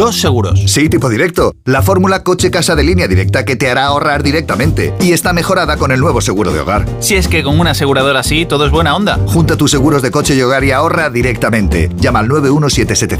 2 seguros. Sí, tipo directo. La fórmula coche-casa de Línea Directa que te hará ahorrar directamente. Y está mejorada con el nuevo seguro de hogar. Si es que con una aseguradora así todo es buena onda. Junta tus seguros de coche y hogar y ahorra directamente. Llama al 91775